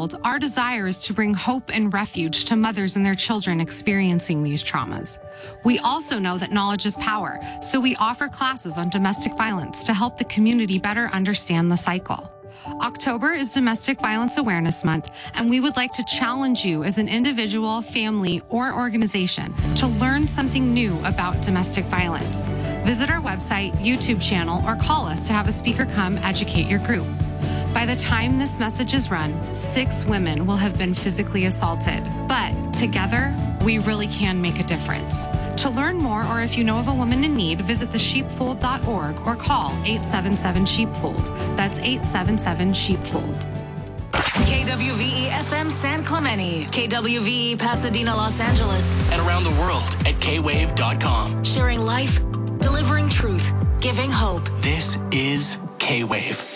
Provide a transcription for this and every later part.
Sheepfold, our desire is to bring hope and refuge to mothers and their children experiencing these traumas. We also know that knowledge is power, so we offer classes on domestic violence to help the community better understand the cycle. October is Domestic Violence Awareness Month, and we would like to challenge you as an individual, family, or organization to learn something new about domestic violence. Visit our website, YouTube channel, or call us to have a speaker come educate your group. By the time this message is run, 6 women will have been physically assaulted. But together, we really can make a difference. To learn more, or if you know of a woman in need, visit thesheepfold.org or call 877-SHEEPFOLD. That's 877-SHEEPFOLD. KWVE FM San Clemente, KWVE Pasadena, Los Angeles, and around the world at kwave.com. Sharing life, delivering truth, giving hope. This is K-Wave.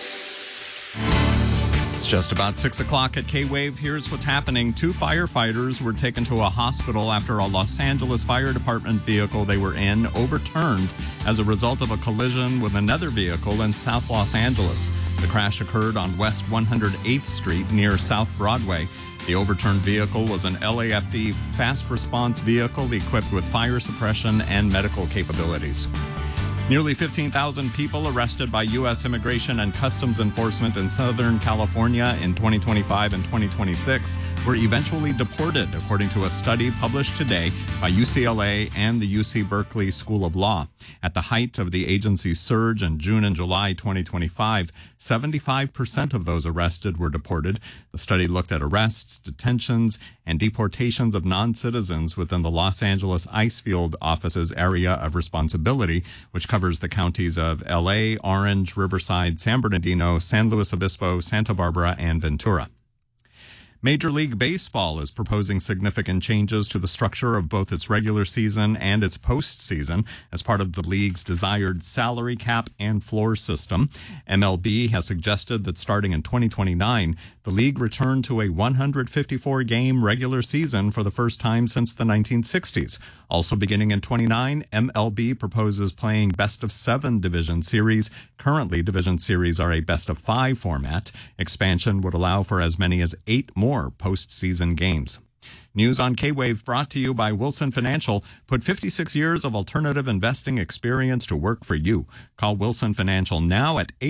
It's just about 6 o'clock at K-Wave. Here's what's happening. 2 firefighters were taken to a hospital after a Los Angeles Fire Department vehicle they were in overturned as a result of a collision with another vehicle in South Los Angeles. The crash occurred on West 108th Street near South Broadway. The overturned vehicle was an LAFD fast response vehicle equipped with fire suppression and medical capabilities. Nearly 15,000 people arrested by U.S. Immigration and Customs Enforcement in Southern California in 2025 and 2026 were eventually deported, according to a study published today by UCLA and the UC Berkeley School of Law. At the height of the agency's surge in June and July 2025, 75% of those arrested were deported. The study looked at arrests, detentions, and deportations of non-citizens within the Los Angeles Icefield office's area of responsibility, which covers the counties of LA, Orange, Riverside, San Bernardino, San Luis Obispo, Santa Barbara, and Ventura. Major League Baseball is proposing significant changes to the structure of both its regular season and its postseason as part of the league's desired salary cap and floor system. MLB has suggested that starting in 2029, the league return to a 154-game regular season for the first time since the 1960s. Also beginning in 29, MLB proposes playing best-of-7 division series. Currently, division series are a best-of-5 format. Expansion would allow for as many as 8 more postseason games. News on K-Wave brought to you by Wilson Financial. Put 56 years of alternative investing experience to work for you. Call Wilson Financial now at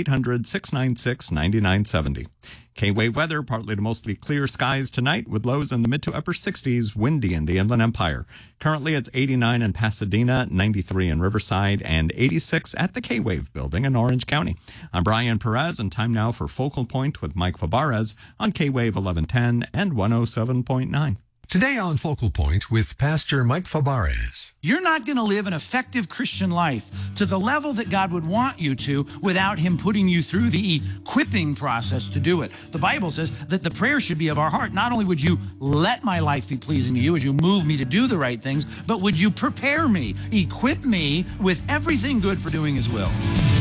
800-696-9970. K-Wave weather, partly to mostly clear skies tonight with lows in the mid to upper 60s, windy in the Inland Empire. Currently it's 89 in Pasadena, 93 in Riverside, and 86 at the K-Wave building in Orange County. I'm Brian Perez, and time now for Focal Point with Mike Fabarez on K-Wave 1110 and 107.9. Today on Focal Point with Pastor Mike Fabarez. You're not going to live an effective Christian life to the level that God would want you to without Him putting you through the equipping process to do it. The Bible says that the prayer should be of our heart. Not only would you let my life be pleasing to you as you move me to do the right things, but would you prepare me, equip me with everything good for doing His will.